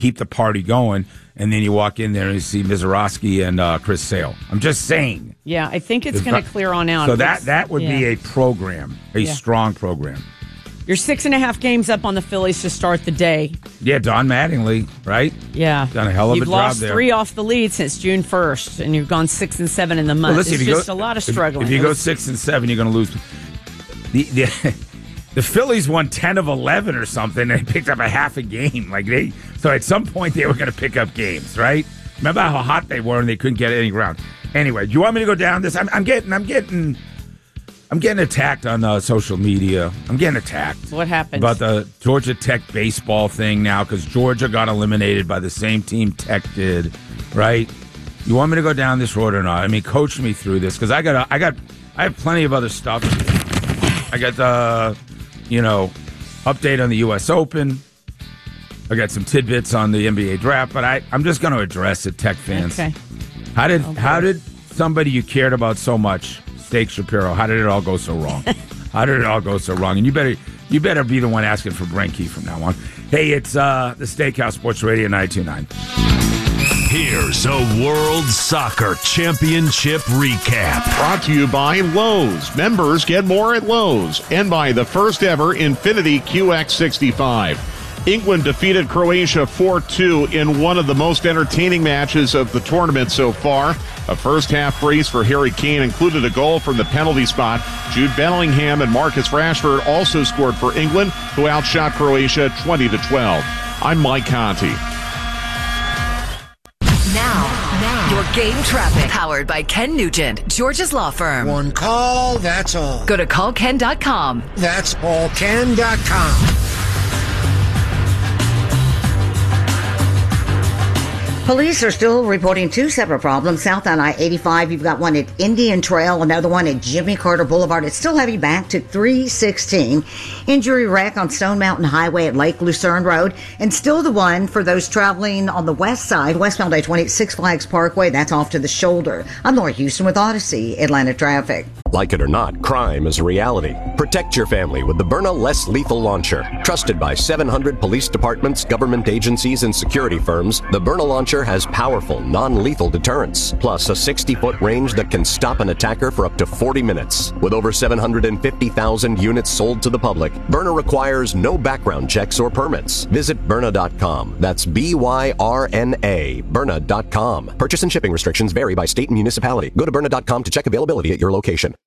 keep the party going, and then you walk in there and you see Mizorowski and Chris Sale. I'm just saying. Yeah, I think it's going to clear on out. So that would be a program, a strong program. You're 6.5 games up on the Phillies to start the day. Yeah, Don Mattingly, right? Yeah. Done a hell of a job there. You've lost 3 off the lead since June 1st, and you've gone 6 and 7 in the month. Well, listen, it's just a lot of struggling. If you go 6 and 7, you're going to lose. The Phillies won 10 of 11 or something, and they picked up a half a game. So at some point, they were going to pick up games, right? Remember how hot they were, and they couldn't get any ground. Anyway, do you want me to go down this? I'm getting attacked on social media. I'm getting attacked. What happened? About the Georgia Tech baseball thing now, because Georgia got eliminated by the same team Tech did, right? You want me to go down this road or not? I mean, coach me through this, because I have plenty of other stuff. I got the, update on the U.S. Open. I got some tidbits on the NBA draft, but I'm just going to address it, Tech fans. Okay. How did somebody you cared about so much, Steak Shapiro, how did it all go so wrong? How did it all go so wrong? And you better be the one asking for Brent Key from now on. Hey, it's the Steakhouse Sports Radio 929. Here's a World Soccer Championship recap. Brought to you by Lowe's. Members get more at Lowe's. And by the first ever Infiniti QX65. England defeated Croatia 4-2 in one of the most entertaining matches of the tournament so far. A first-half brace for Harry Kane included a goal from the penalty spot. Jude Bellingham and Marcus Rashford also scored for England, who outshot Croatia 20-12. I'm Mike Conti. Now, your game traffic. Powered by Ken Nugent, George's Law Firm. One call, that's all. Go to callken.com. That's callken.com. Police are still reporting 2 separate problems. South on I-85, you've got one at Indian Trail, another one at Jimmy Carter Boulevard. It's still heavy back to 316. Injury wreck on Stone Mountain Highway at Lake Lucerne Road. And still the one for those traveling on the west side, westbound I-20, Six Flags Parkway. That's off to the shoulder. I'm Laura Houston with Odyssey, Atlanta Traffic. Like it or not, crime is a reality. Protect your family with the Byrna Less Lethal Launcher. Trusted by 700 police departments, government agencies, and security firms, the Byrna Launcher has powerful, non-lethal deterrence, plus a 60-foot range that can stop an attacker for up to 40 minutes. With over 750,000 units sold to the public, Byrna requires no background checks or permits. Visit Byrna.com. That's B-Y-R-N-A, Byrna.com. Purchase and shipping restrictions vary by state and municipality. Go to Byrna.com to check availability at your location.